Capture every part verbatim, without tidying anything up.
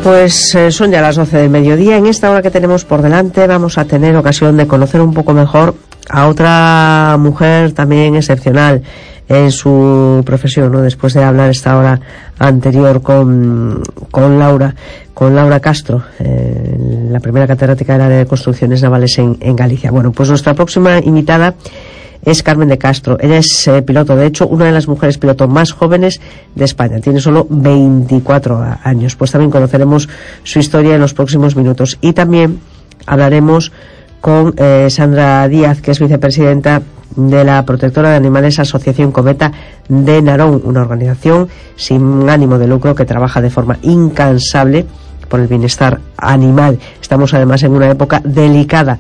Pues eh, son ya las doce del mediodía. En esta hora que tenemos por delante vamos a tener ocasión de conocer un poco mejor a otra mujer también excepcional en su profesión, ¿no? Después de hablar esta hora anterior con, con Laura, con Laura Castro, eh, la primera catedrática del área de construcciones navales en, en Galicia. Bueno, pues nuestra próxima invitada es Carmen de Castro. Ella es eh, piloto, de hecho, una de las mujeres piloto más jóvenes de España. Tiene solo veinticuatro años. Pues también conoceremos su historia en los próximos minutos. Y también hablaremos con eh, Sandra Díaz, que es vicepresidenta de la Protectora de Animales Asociación Cometa de Narón, una organización sin ánimo de lucro que trabaja de forma incansable por el bienestar animal. Estamos además en una época delicada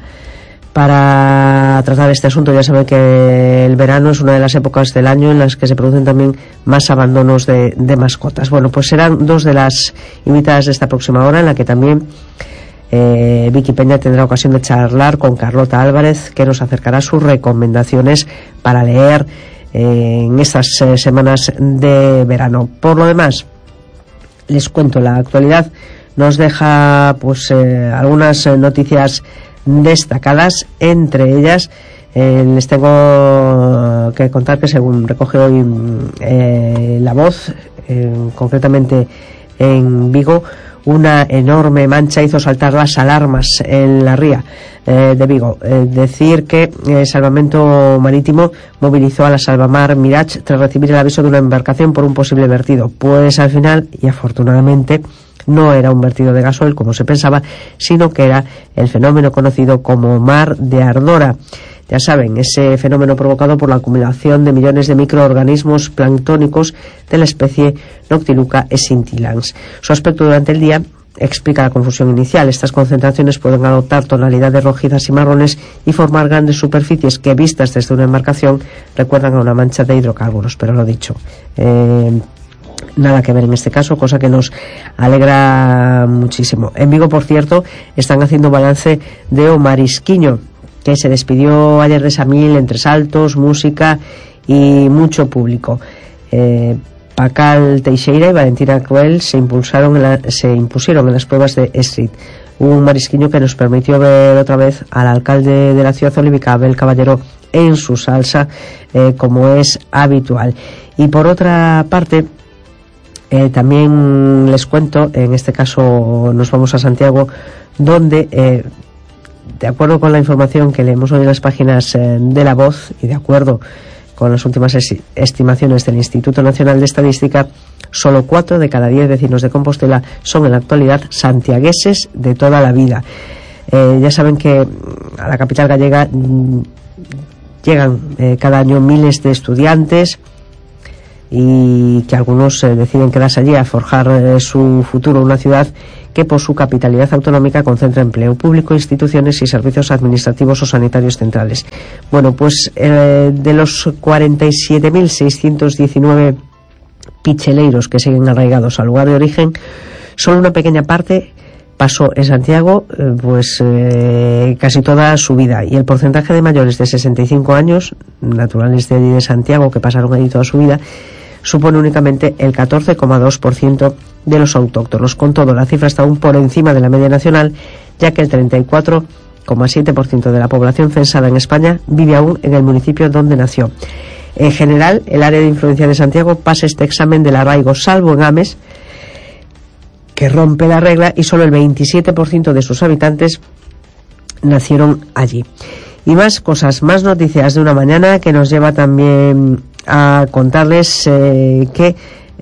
para tratar este asunto. Ya saben que el verano es una de las épocas del año en las que se producen también más abandonos de, de mascotas. Bueno, pues serán dos de las invitadas de esta próxima hora, en la que también eh, Vicky Peña tendrá ocasión de charlar con Carlota Álvarez, que nos acercará sus recomendaciones para leer eh, en estas eh, semanas de verano. Por lo demás, les cuento, la actualidad nos deja pues eh, algunas eh, noticias destacadas. Entre ellas eh, les tengo que contar que, según recoge hoy eh, La Voz, eh, concretamente en Vigo, una enorme mancha hizo saltar las alarmas en la ría eh, de Vigo. Eh, decir que eh, Salvamento Marítimo movilizó a la Salvamar Mirage tras recibir el aviso de una embarcación por un posible vertido. Pues al final, y afortunadamente, no era un vertido de gasoil como se pensaba, sino que era el fenómeno conocido como mar de Ardora. Ya saben, ese fenómeno provocado por la acumulación de millones de microorganismos planctónicos de la especie Noctiluca scintillans. Su aspecto durante el día explica la confusión inicial. Estas concentraciones pueden adoptar tonalidades rojizas y marrones y formar grandes superficies que, vistas desde una embarcación, recuerdan a una mancha de hidrocarburos. Pero lo dicho, eh, nada que ver en este caso, cosa que nos alegra muchísimo. En Vigo, por cierto, están haciendo balance de O Marisquiño, que se despidió ayer de Samil entre saltos, música y mucho público. Eh, Pacal Teixeira y Valentina Cruel se impulsaron en la, se impusieron en las pruebas de Street. Un marisquiño que nos permitió ver otra vez al alcalde de la ciudad olímpica, Abel Caballero, en su salsa, eh, como es habitual. Y por otra parte, Eh, también les cuento, en este caso nos vamos a Santiago, donde, eh, de acuerdo con la información que leemos hoy en las páginas eh, de La Voz y de acuerdo con las últimas es- estimaciones del Instituto Nacional de Estadística, solo cuatro de cada diez vecinos de Compostela son en la actualidad santiagueses de toda la vida. Eh, ya saben que a la capital gallega mm, llegan eh, cada año miles de estudiantes, y que algunos eh, deciden quedarse allí a forjar eh, su futuro. Una ciudad que, por su capitalidad autonómica, concentra empleo público, instituciones y servicios administrativos o sanitarios centrales. Bueno, pues eh, de los cuarenta y siete mil seiscientos diecinueve picheleiros que siguen arraigados al lugar de origen, solo una pequeña parte pasó en Santiago eh, pues eh, casi toda su vida, y el porcentaje de mayores de sesenta y cinco años, naturales de, de Santiago, que pasaron allí toda su vida, supone únicamente el catorce coma dos por ciento de los autóctonos. Con todo, la cifra está aún por encima de la media nacional, ya que el treinta y cuatro coma siete por ciento de la población censada en España vive aún en el municipio donde nació. En general, el área de influencia de Santiago pasa este examen del arraigo, salvo en Ames, que rompe la regla, y solo el veintisiete por ciento de sus habitantes nacieron allí. Y más cosas, más noticias de una mañana que nos lleva también a contarles eh, que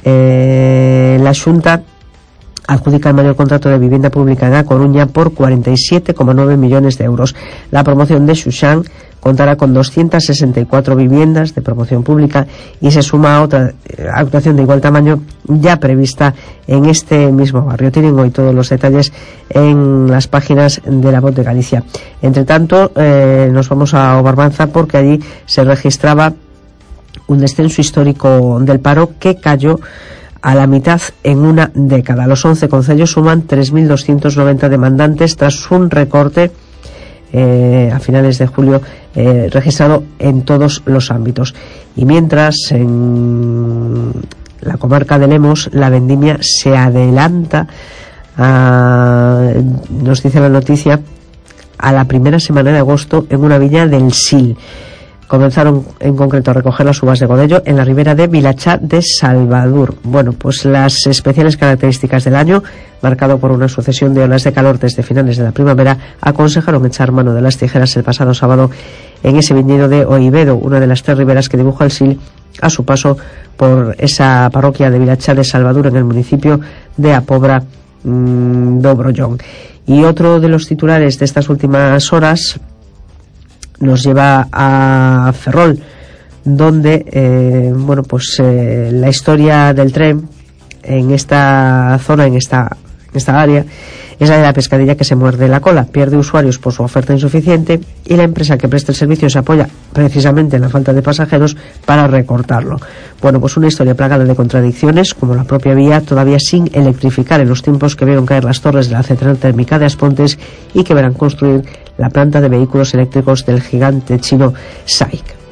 eh, la Xunta adjudica el mayor contrato de vivienda pública en A Coruña por cuarenta y siete coma nueve millones de euros. La promoción de Xuxán contará con doscientas sesenta y cuatro viviendas de promoción pública y se suma a otra actuación de igual tamaño ya prevista en este mismo barrio. Tienen hoy todos los detalles en las páginas de La Voz de Galicia. Entre tanto, eh, nos vamos a Obarbanza, porque allí se registraba un descenso histórico del paro que cayó a la mitad en una década. Los once concellos suman tres mil doscientos noventa demandantes tras un recorte eh, a finales de julio eh, registrado en todos los ámbitos. Y mientras, en la comarca de Lemos, la vendimia se adelanta a, nos dice la noticia, a la primera semana de agosto en una viña del Sil. Comenzaron en concreto a recoger las uvas de Godello en la ribera de Vilachá de Salvador. Bueno, pues las especiales características del año, marcado por una sucesión de olas de calor desde finales de la primavera, aconsejaron echar mano de las tijeras el pasado sábado en ese viñedo de Oivedo, una de las tres riberas que dibuja el Sil a su paso por esa parroquia de Vilachá de Salvador en el municipio de Apobra mmm, do Brollón. Y otro de los titulares de estas últimas horas nos lleva a Ferrol, donde eh, bueno pues eh, la historia del tren en esta zona, en esta, en esta área, es la de la pescadilla que se muerde la cola, pierde usuarios por su oferta insuficiente y la empresa que presta el servicio se apoya precisamente en la falta de pasajeros para recortarlo. Bueno, pues una historia plagada de contradicciones, como la propia vía todavía sin electrificar en los tiempos que vieron caer las torres de la central térmica de Aspontes y que verán construir la planta de vehículos eléctricos del gigante chino S A I C.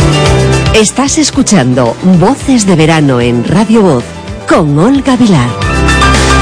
Estás escuchando Voces de Verano en Radio Voz con Olga Vilar.